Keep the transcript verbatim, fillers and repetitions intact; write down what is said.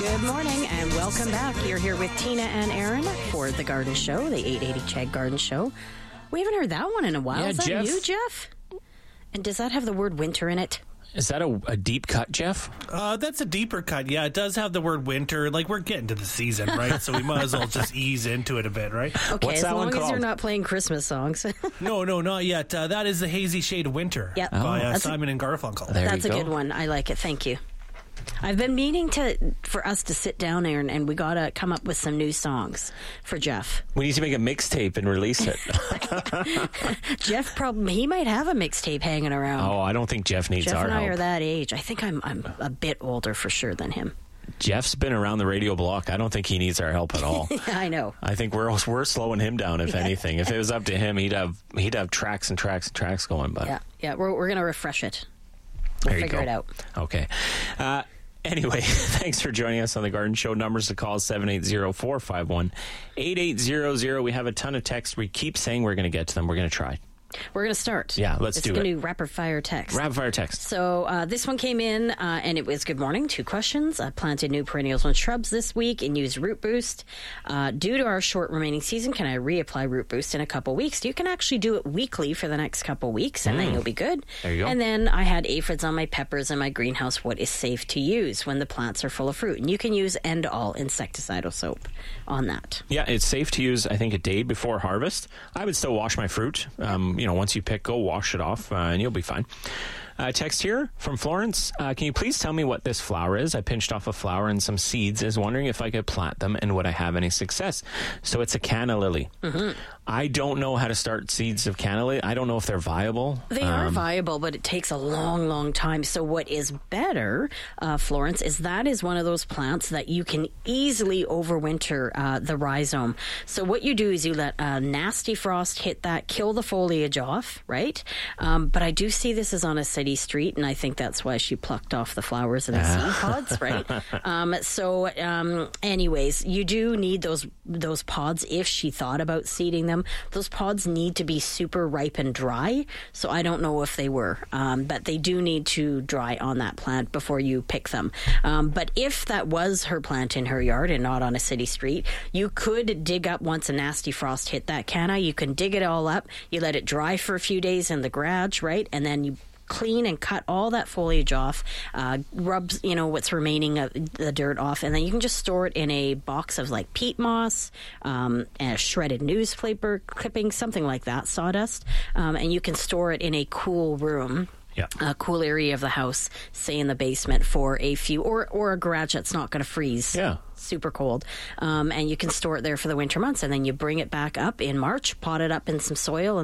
Good morning and welcome back. You're here with Tina and Aaron for The Garden Show, the eight eighty Chegg Garden Show. We haven't heard that one in a while. Yeah, Is that Jeff. you, Jeff? And does that have the word winter in it? Is that a, a deep cut, Jeff? Uh, that's a deeper cut. Yeah, it does have the word winter. Like, we're getting to the season, right? So we might as well just ease into it a bit, right? Okay, What's as that one long as called? you're not playing Christmas songs. No, no, not yet. Uh, that is The Hazy Shade of Winter Yep. by uh, That's a- Simon and Garfunkel. There That's you a go. good one. I like it. Thank you. I've been meaning to for us to sit down, Aaron, and we got to come up with some new songs for Jeff. We need to make a mixtape and release it. Jeff, probably he might have a mixtape hanging around. Oh, I don't think Jeff needs Jeff our and I help. are that age. I think I'm I'm a bit older for sure than him. Jeff's been around the radio block. I don't think he needs our help at all. I know. I think we're we're slowing him down. If anything, if it was up to him, he'd have he'd have tracks and tracks and tracks going. But Yeah, yeah. We're we're gonna refresh it. We'll there you figure go. it out. Okay. Uh, anyway, thanks for joining us on the Garden Show. Numbers to call seven eight zero, four five one, eight eight zero zero. We have a ton of texts. We keep saying we're going to get to them. We're going to try. We're gonna start. Yeah, let's it's do gonna it. do rapid fire text. Rapid fire text. So uh, this one came in, uh, and it was good morning. Two questions. I planted new perennials and shrubs this week and used Root Boost. Uh, due to our short remaining season, can I reapply Root Boost in a couple weeks? You can actually do it weekly for the next couple weeks, and then you'll be good. There you go. And then I had aphids on my peppers in my greenhouse. What is safe to use when the plants are full of fruit? And you can use End All insecticidal soap on that. Yeah, it's safe to use, I think, a day before harvest. I would still wash my fruit. Um, you know, once you pick, go wash it off, uh, and you'll be fine. Uh, text here from Florence. Uh, can you please tell me what this flower is? I pinched off a flower and some seeds. Is wondering if I could plant them and would I have any success? So it's a canna lily. Mm-hmm. I don't know how to start seeds of canna lily. I don't know if they're viable. They are viable, but it takes a long, long time. So what is better, uh, Florence, is that is one of those plants that you can easily overwinter uh, the rhizome. So what you do is you let a nasty frost hit that, kill the foliage off, right? Um, but I do see this is on a city street, and I think that's why she plucked off the flowers and the seed pods, right? Um, so um, anyways, you do need those those pods if she thought about seeding them. Those pods need to be super ripe and dry, so I don't know if they were, um, but they do need to dry on that plant before you pick them. Um, but if that was her plant in her yard and not on a city street, you could dig up once a nasty frost hit that canna. You can dig it all up. You let it dry for a few days in the garage, right? And then you clean and cut all that foliage off, uh, rubs, you know, what's remaining of the dirt off, and then you can just store it in a box of like peat moss, um, and a shredded newspaper clipping, something like that, sawdust, um, and you can store it in a cool room. Yeah. A cool area of the house, say in the basement for a few, or or a garage that's not going to freeze. Yeah. Super cold. Um, and you can store it there for the winter months, and then you bring it back up in March, pot it up in some soil, and